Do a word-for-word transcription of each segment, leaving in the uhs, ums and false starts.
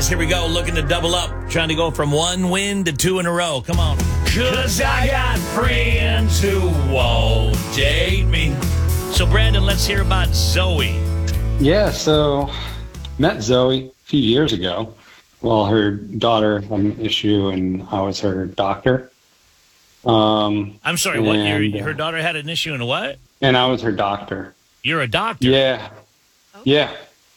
Yes, here we go. Looking to double up. Trying to go from one win to two in a row. Come on. Because I got friends who won't date me. So, Brandon, let's hear about Zoe. Yeah, so met Zoe a few years ago. Well, her daughter had an issue, and I was her doctor. Um, I'm sorry, what? Your, her daughter had an issue and what? And I was her doctor. You're a doctor? Yeah. Oh. Yeah.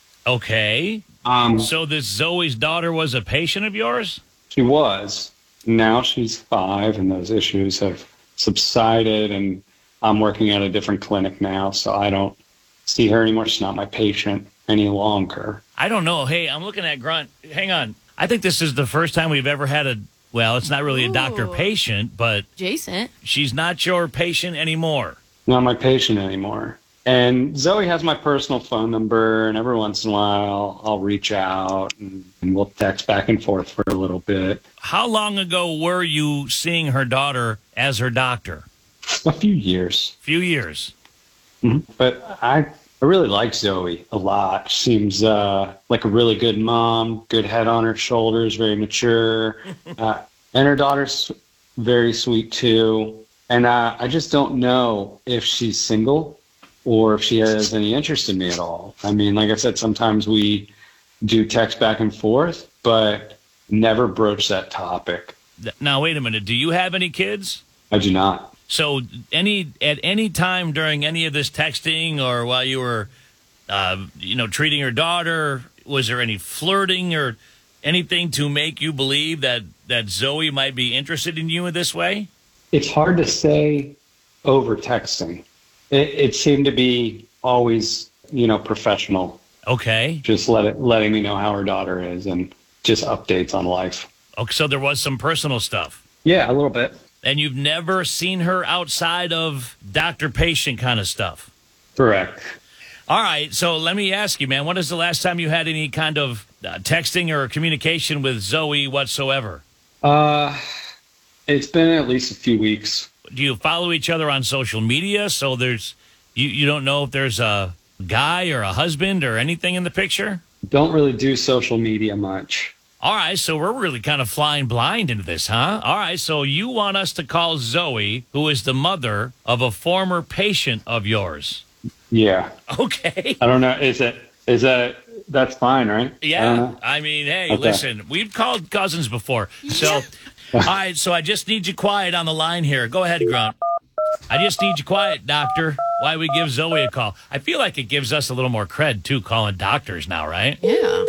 Okay. Um, so this Zoe's daughter was a patient of yours? She was. Now she's five, and those issues have subsided, and I'm working at a different clinic now, so I don't see her anymore. She's not my patient any longer. I don't know. Hey, I'm looking at Grunt. Hang on. I think this is the first time we've ever had a, well, it's not really a doctor-patient, but Jason. She's not your patient anymore. Not my patient anymore. And Zoe has my personal phone number, and every once in a while I'll reach out, and, and we'll text back and forth for a little bit. How long ago were you seeing her daughter as her doctor? A few years. A few years. Mm-hmm. But I, I really like Zoe a lot. She seems uh, like a really good mom, good head on her shoulders, very mature. uh, and her daughter's very sweet, too. And uh, I just don't know if she's single or if she has any interest in me at all. I mean, like I said, sometimes we do text back and forth, but never broach that topic. Now, wait a minute. Do you have any kids? I do not. So any at any time during any of this texting or while you were, uh, you know, treating your daughter, was there any flirting or anything to make you believe that, that Zoe might be interested in you in this way? It's hard to say over texting. It, it seemed to be always, you know, professional. Okay. Just let it, letting me know how her daughter is and just updates on life. Okay, so there was some personal stuff. Yeah, a little bit. And you've never seen her outside of doctor-patient kind of stuff? Correct. All right, so let me ask you, man, when is the last time you had any kind of uh, texting or communication with Zoe whatsoever? Uh, it's been at least a few weeks. Do you follow each other on social media? So there's, you, you don't know if there's a guy or a husband or anything in the picture? Don't really do social media much. All right, so we're really kind of flying blind into this, huh? All right, so you want us to call Zoe, who is the mother of a former patient of yours. Yeah. Okay. I don't know. Is it, is that, that's fine, right? Yeah. I, I mean, hey, okay. Listen, we've called cousins before. So, all right, so I just need you quiet on the line here. Go ahead, Grunt. I just need you quiet, doctor. Why we give Zoe a call. I feel like it gives us a little more cred, too, calling doctors now, right? Yeah.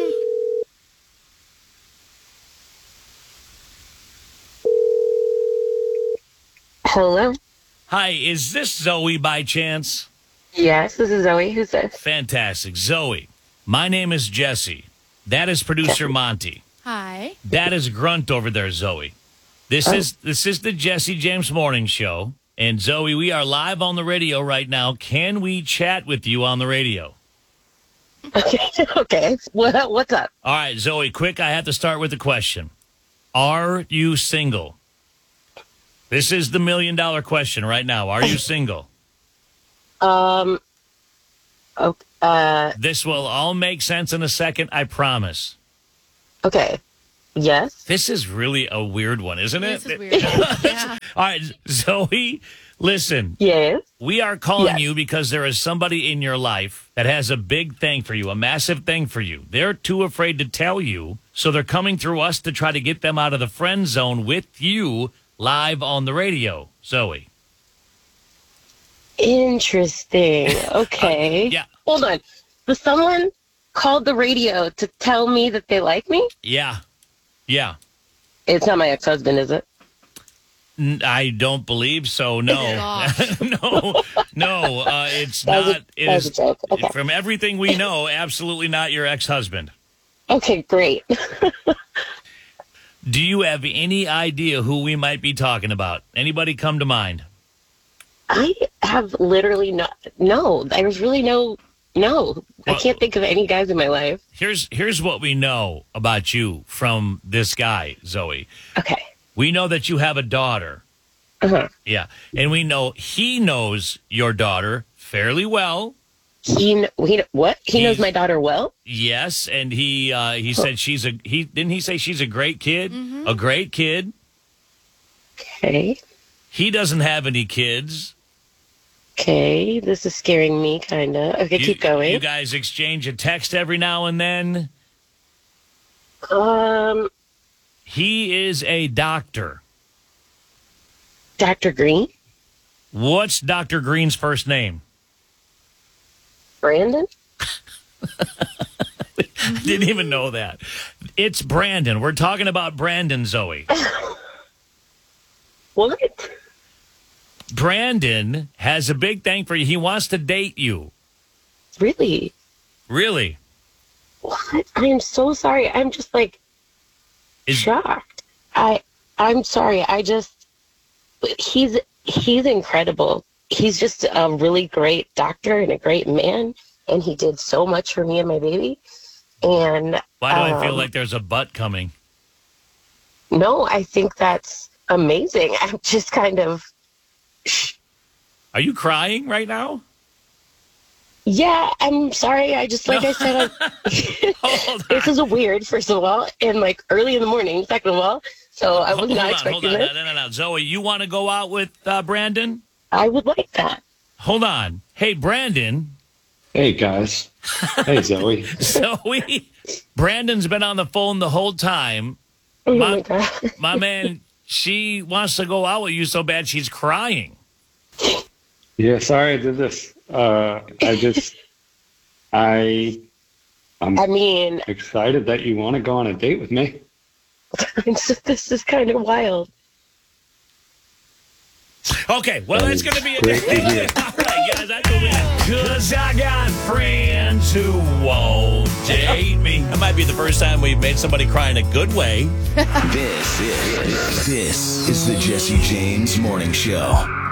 Hello? Hi, is this Zoe by chance? Yes, this is Zoe. Who's this? Fantastic. Zoe, my name is Jesse. That is producer Monty. Hi. That is Grunt over there, Zoe. This Oh. is this is the Jesse James Morning Show. And Zoe, we are live on the radio right now. Can we chat with you on the radio? Okay. Okay. What, what's up? All right, Zoe, quick, I have to start with a question. Are you single? This is the million dollar question right now. Are you single? Um. Okay. Uh. This will all make sense in a second, I promise. Okay. Yes. This is really a weird one, isn't it? This is weird. Yeah. All right, Zoe, listen. Yes. We are calling Yes. you because there is somebody in your life that has a big thing for you, a massive thing for you. They're too afraid to tell you, so they're coming through us to try to get them out of the friend zone with you live on the radio, Zoe. Interesting. Okay. Uh, yeah. Hold on. Was someone called the radio to tell me that they like me? Yeah. Yeah. It's not my ex-husband, is it? N- I don't believe so. No, Gosh. no, no. Uh, it's That was a- not. It that was is a joke. Okay. from everything we know. Absolutely not your ex-husband. Okay, great. Do you have any idea who we might be talking about? Anybody come to mind? I have literally not. No, there's really no. No, I Well- can't think of any guys in my life. Here's here's what we know about you from this guy, Zoe. Okay. We know that you have a daughter. Uh-huh. Yeah, and we know he knows your daughter fairly well. He, kn- he kn- what? He knows He's- my daughter well? Yes, and he uh, he said she's a he didn't he say she's a great kid, a great kid. Okay. He doesn't have any kids. Okay. This is scaring me, kind of. Okay, You- keep going. You guys exchange a text every now and then. um, He is a doctor. Doctor Green? What's Doctor Green's first name? Brandon? Didn't even know that. It's Brandon. We're talking about Brandon, Zoe. What? Brandon has a big thing for you. He wants to date you. Really? Really? What? I am so sorry. I'm just like Is- shocked. I I'm sorry. I just he's he's incredible. He's just a really great doctor and a great man, and he did so much for me and my baby. And Why do I feel um, like there's a butt coming? no, I think that's amazing. I'm just kind of Are you crying right now? yeah. I'm sorry. I just like I said. I, Hold on. this is a weird, first of all, and like early in the morning, second of all. So I was Hold not on, hold expecting on. this. No, no, no. Zoe, you want to go out with uh, Brandon? I would like that. Hold on. Hey, Brandon. Hey, guys. Hey, Zoe. Zoe. Brandon's been on the phone the whole time. Oh My- my god. My man, she wants to go out with you so bad she's crying. Yeah, sorry I did this. Uh, I just, I, I'm I mean, excited that you want to go on a date with me. it's just, this is kind of wild. Okay, well, that's going to be a Great to hear. All right, guys, that's what we got. Because I got friends who won't date me. That might be the first time we've made somebody cry in a good way. This is this is the Jesse James Morning Show.